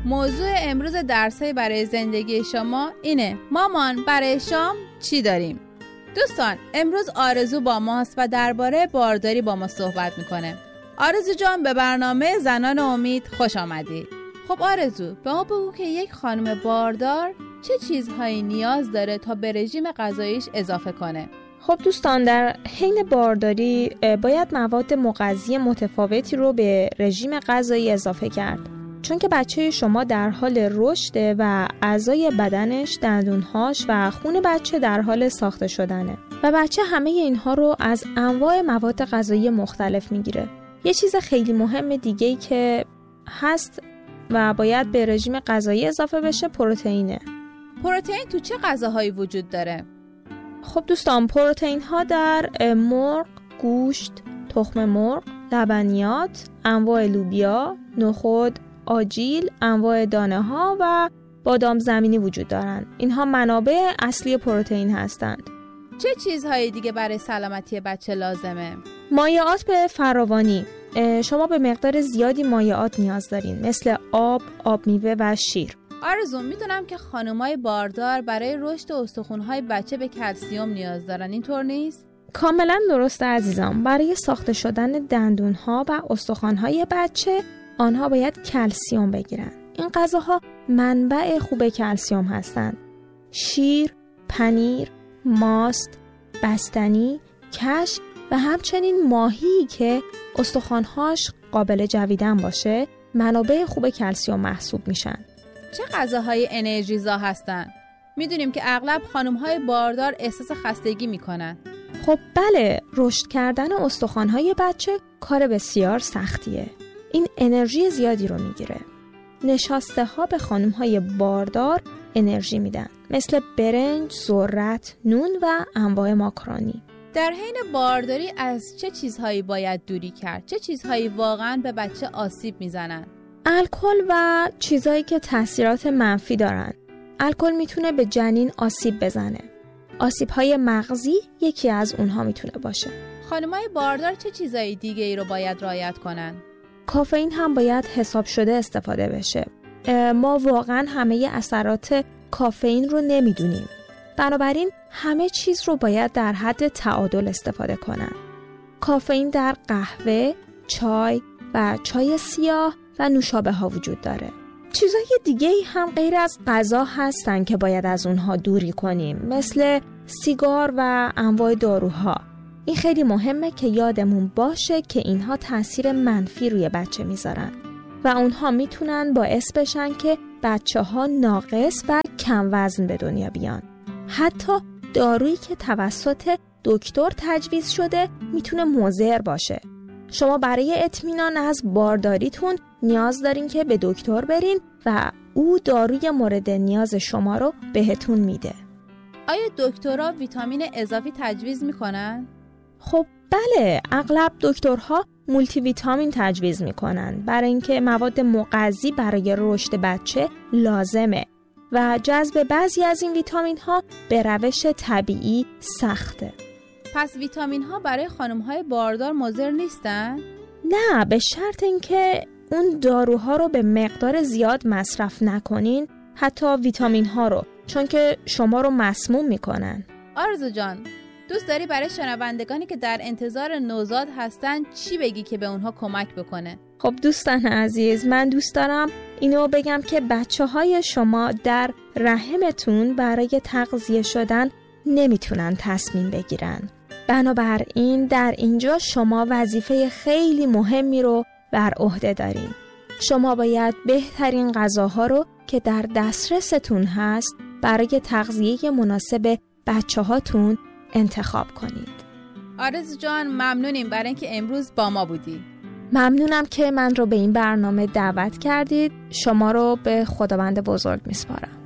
موضوع امروز درس‌های برای زندگی شما اینه: مامان برای شام چی داریم؟ دوستان، امروز آرزو با ماست و درباره بارداری با ما صحبت میکنه. آرزو جان، به برنامه زنان امید خوش آمدی. خب آرزو، به ما بگو که یک خانم باردار چه چیزهایی نیاز داره تا به رژیم غذاییش اضافه کنه؟ خب دوستان، در حین بارداری باید مواد مغذی متفاوتی رو به رژیم غذایی اضافه کرد، چون که بچه شما در حال رشده و اعضای بدنش، دندونهاش و خون بچه در حال ساخته شدنه و بچه همه اینها رو از انواع مواد غذایی مختلف میگیره. یه چیز خیلی مهم دیگه‌ای که هست و باید به رژیم غذایی اضافه بشه پروتئینه. پروتئین تو چه غذاهایی وجود داره؟ خب دوستان، پروتئین ها در مرغ، گوشت، تخم مرغ، لبنیات، انواع لوبیا، نخود، آجیل، انواع دانه ها و بادام زمینی وجود دارند. اینها منابع اصلی پروتئین هستند. چه چیزهایی دیگه برای سلامتی بچه لازمه؟ مایعات به فراوانی. شما به مقدار زیادی مایعات نیاز دارین، مثل آب، آب میوه و شیر. آرزو، میدونم که خانمای باردار برای رشد استخوان‌های بچه به کلسیم نیاز دارن، اینطور نیست؟ کاملا درسته عزیزم. برای ساخته شدن دندون‌ها و استخوان‌های بچه آنها باید کلسیم بگیرن. این غذاها منبع خوب کلسیم هستند. شیر، پنیر، ماست، بستنی، کشک و همچنین ماهی که استخوان‌هاش قابل جویدن باشه منابع خوب کلسیم محسوب میشن. چه غذاهای انرژیزا هستن؟ میدونیم که اغلب خانم‌های باردار احساس خستگی میکنن. خب بله، رشد کردن استخوان‌های بچه کار بسیار سختیه. این انرژی زیادی رو میگیره. نشاسته ها به خانم‌های باردار انرژی میدن، مثل برنج، ذرت، نون و انواع ماکارونی. در حین بارداری از چه چیزهایی باید دوری کرد؟ چه چیزهایی واقعاً به بچه آسیب میزنن؟ الکل و چیزهایی که تاثیرات منفی دارن. الکل میتونه به جنین آسیب بزنه. آسیب‌های مغزی یکی از اونها میتونه باشه. خانم‌های باردار چه چیزهای دیگه ای رو باید رعایت کنن؟ کافئین هم باید حساب شده استفاده بشه. ما واقعا همه اثرات کافئین رو نمیدونیم. بنابراین همه چیز رو باید در حد تعادل استفاده کنن. کافئین در قهوه، چای و چای سیاه و نوشابه ها وجود داره. چیزای دیگه هم غیر از غذا هستن که باید از اونها دوری کنیم، مثل سیگار و انواع داروها. این خیلی مهمه که یادمون باشه که اینها تاثیر منفی روی بچه میذارن و اونها میتونن باعث بشن که بچه ها ناقص و کم وزن به دنیا بیان. حتی دارویی که توسط دکتر تجویز شده میتونه مضر باشه. شما برای اطمینان از بارداریتون نیاز دارین که به دکتر برین و او داروی مورد نیاز شما رو بهتون میده. آیا دکترها ویتامین اضافی تجویز میکنن؟ خب بله، اغلب دکترها مولتی ویتامین تجویز میکنن برای اینکه مواد مغذی برای رشد بچه لازمه و جذب بعضی از این ویتامین ها به روش طبیعی سخته. پس ویتامین ها برای خانم های باردار مضر نیستن؟ نه، به شرط اینکه اون داروها رو به مقدار زیاد مصرف نکنین، حتی ویتامین ها رو، چون که شما رو مسموم میکنن. آرزو جان، دوست داری برای شنوندگانی که در انتظار نوزاد هستن چی بگی که به اونها کمک بکنه؟ خب دوستان عزیز، من دوست دارم اینو بگم که بچه‌های شما در رحمتون برای تغذیه شدن نمیتونن تصمیم بگیرن. بنابراین در اینجا شما وظیفه خیلی مهمی رو بر عهده دارین. شما باید بهترین غذاها رو که در دسترستون هست برای تغذیه مناسب بچه‌هاتون انتخاب کنید. آرزو جان، ممنونیم برای اینکه امروز با ما بودی. ممنونم که من رو به این برنامه دعوت کردید. شما رو به خداوند بزرگ میسپارم.